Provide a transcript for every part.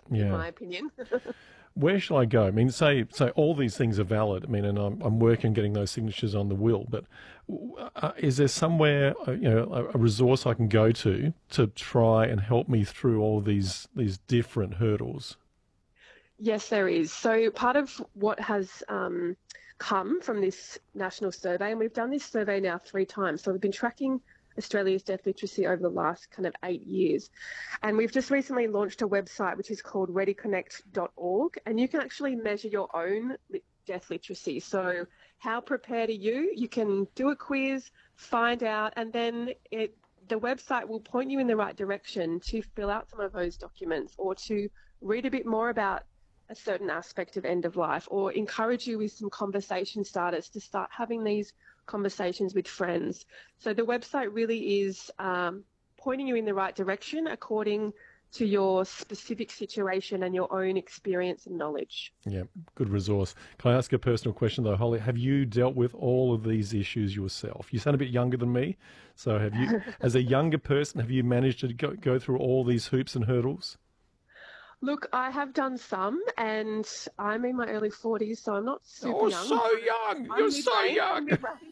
in my opinion. Where shall I go? I mean, say all these things are valid. I mean, and I'm working getting those signatures on the will. But is there somewhere, a resource I can go to try and help me through all these different hurdles? Yes, there is. So part of what has come from this national survey, and we've done this survey now 3 times. So we've been tracking Australia's deaf literacy over the last kind of 8 years. And we've just recently launched a website which is called readyconnect.org, and you can actually measure your own deaf literacy. So how prepared are you? You can do a quiz, find out, and then the website will point you in the right direction to fill out some of those documents or to read a bit more about a certain aspect of end of life, or encourage you with some conversation starters to start having these conversations with friends. So the website really is pointing you in the right direction according to your specific situation and your own experience and knowledge. Yeah, good resource. Can I ask a personal question though, Holly? Have you dealt with all of these issues yourself? You sound a bit younger than me, so have you, as a younger person, have you managed to go through all these hoops and hurdles? Look, I have done some, and I'm in my early 40s, so I'm not super young. Oh, so young! You're so young!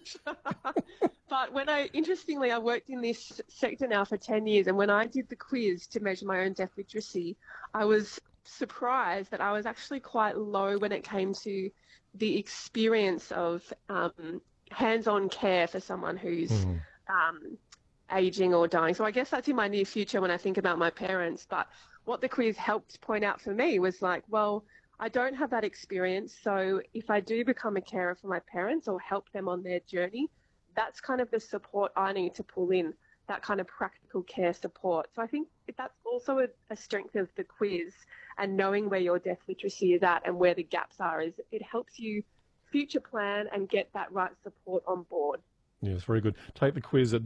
But interestingly, I worked in this sector now for 10 years, and when I did the quiz to measure my own deaf literacy, I was surprised that I was actually quite low when it came to the experience of hands-on care for someone who's aging or dying. So I guess that's in my near future when I think about my parents, but what the quiz helped point out for me was like, well, I don't have that experience. So if I do become a carer for my parents or help them on their journey, that's kind of the support I need to pull in, that kind of practical care support. So I think that's also a strength of the quiz, and knowing where your deaf literacy is at and where the gaps are, is it helps you future plan and get that right support on board. Yes, very good. Take the quiz at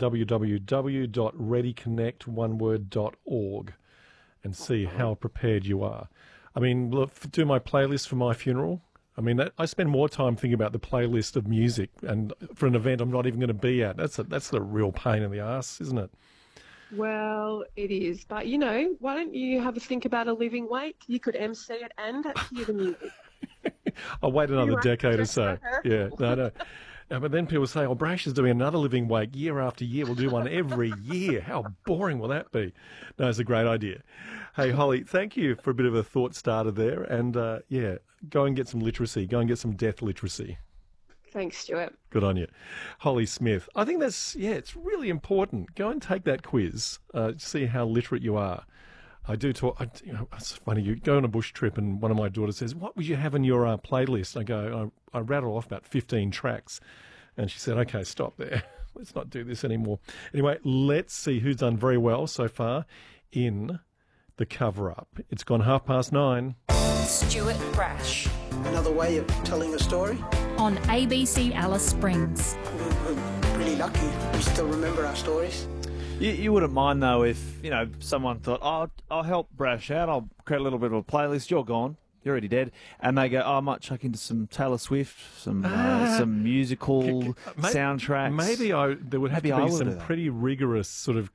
www.readyconnect.org. and see how prepared you are. I mean, look, do my playlist for my funeral. I mean, I spend more time thinking about the playlist of music and for an event I'm not even going to be at. That's the real pain in the ass, isn't it? Well, it is. But, why don't you have a think about a living wake? You could MC it and hear the music. I'll wait another decade or so. Yeah, no. But then people say, Brash is doing another living wake year after year. We'll do one every year. How boring will that be? No, it's a great idea. Hey, Holly, thank you for a bit of a thought starter there. And, go and get some literacy. Go and get some deaf literacy. Thanks, Stuart. Good on you. Holly Smith. I think it's really important. Go and take that quiz. See how literate you are. I do talk. It's funny. You go on a bush trip, and one of my daughters says, "What would you have in your playlist?" I go, I rattle off about 15 tracks, and she said, "Okay, stop there. Let's not do this anymore." Anyway, let's see who's done very well so far in the cover-up. It's gone 9:30. Stuart Brash. Another way of telling a story. On ABC Alice Springs. We're pretty lucky. We still remember our stories. You wouldn't mind, though, if, someone thought, I'll help Brash out, I'll create a little bit of a playlist, you're gone, you're already dead, and they go, I might chuck into some Taylor Swift, some musical soundtracks. Maybe there would have to be some pretty rigorous sort of,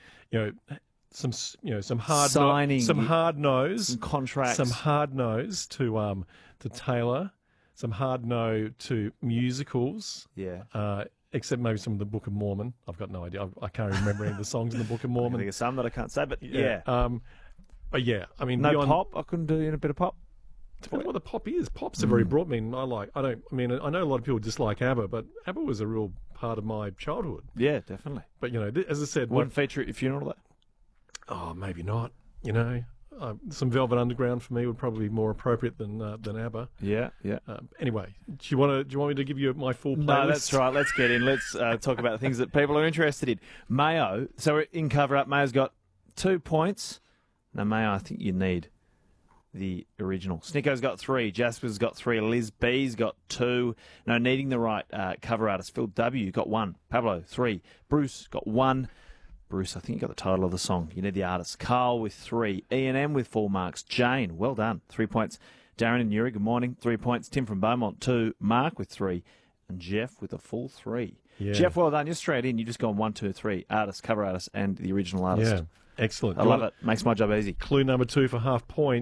some hard signing, some hard nose, some contracts, some hard nose to Taylor, some hard no to musicals. Yeah. Except maybe some of the Book of Mormon. I've got no idea. I can't remember any of the songs in the Book of Mormon. I think there's some that I can't say, but yeah. But yeah, I mean, no pop. I couldn't do a bit of pop. Depends what the pop is. Pop's a very broad. I know a lot of people dislike ABBA, but ABBA was a real part of my childhood. Yeah, definitely. But as I said, wouldn't feature at your funeral, though. Oh, maybe not. Some Velvet Underground for me would probably be more appropriate than ABBA. Yeah. Anyway, do you want me to give you my full playlist? No, that's right. Let's get in. Let's talk about things that people are interested in. Mayo. So in cover up, Mayo's got 2 points. Now, Mayo, I think you need the original. Snicko's got 3. Jasper's got 3. Liz B's got 2. No, needing the right cover artist. Phil W. got 1. Pablo 3. Bruce got 1. Bruce, I think you got the title of the song. You need the artist. Carl with 3. Ian M with 4 marks. Jane, well done. 3 points. Darren and Yuri, good morning. 3 points. Tim from Beaumont, 2. Mark with 3. And Jeff with a full 3. Yeah. Jeff, well done. You're straight in. You've just gone 1, 2, 3. Artist, cover artist, and the original artist. Yeah, excellent. I love it. Makes my job easy. Clue number 2 for half point.